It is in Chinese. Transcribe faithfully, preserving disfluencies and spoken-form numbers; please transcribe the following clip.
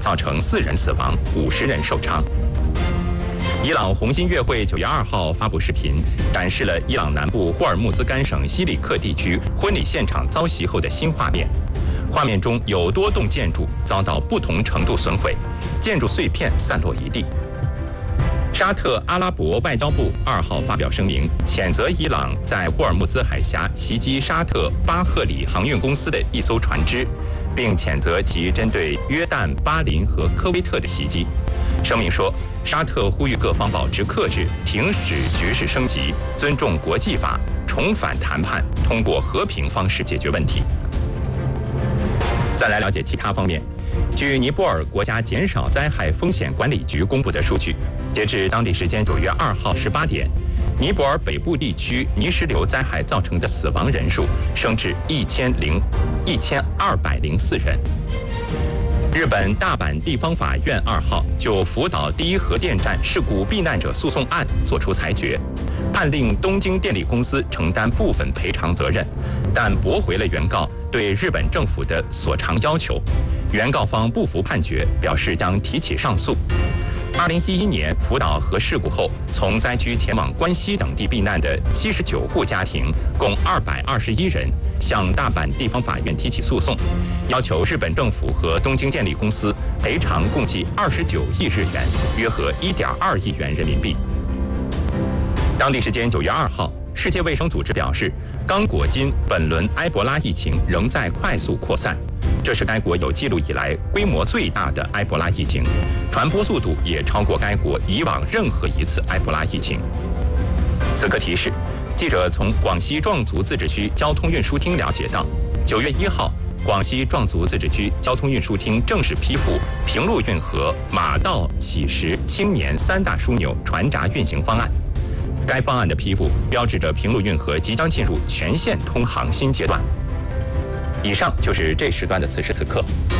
造成四人死亡、五十人受伤。伊朗红新月会九月二号发布视频，展示了伊朗南部霍尔木兹干省西里克地区婚礼现场遭袭后的新画面。画面中有多栋建筑遭到不同程度损毁，建筑碎片散落一地。沙特阿拉伯外交部二号发表声明，谴责伊朗在霍尔木兹海峡袭击沙特巴赫里航运公司的一艘船只，并谴责其针对约旦、巴林和科威特的袭击。声明说，沙特呼吁各方保持克制，停止局势升级，尊重国际法，重返谈判，通过和平方式解决问题。再来了解其他方面。据尼泊尔国家减少灾害风险管理局公布的数据，截至当地时间九月二号十八点，尼泊尔北部地区泥石流灾害造成的死亡人数升至一千零一千二百零四人。日本大阪地方法院二号就福岛第一核电站事故避难者诉讼案作出裁决，判令东京电力公司承担部分赔偿责任，但驳回了原告对日本政府的索偿要求。原告方不服判决，表示将提起上诉。二零一一年福岛核事故后，从灾区前往关西等地避难的七十九户家庭，共二百二十一人，向大阪地方法院提起诉讼，要求日本政府和东京电力公司赔偿共计二十九亿日元，约合一点二亿元人民币。当地时间九月二号，世界卫生组织表示，刚果金本轮埃博拉疫情仍在快速扩散。这是该国有记录以来规模最大的埃博拉疫情，传播速度也超过该国以往任何一次埃博拉疫情。此刻提示，记者从广西壮族自治区交通运输厅了解到，九月一号，广西壮族自治区交通运输厅正式批复平陆运河马道乞石青年三大枢纽船闸运行方案。该方案的批复标志着平陆运河即将进入全线通航新阶段。以上就是这时段的此时此刻。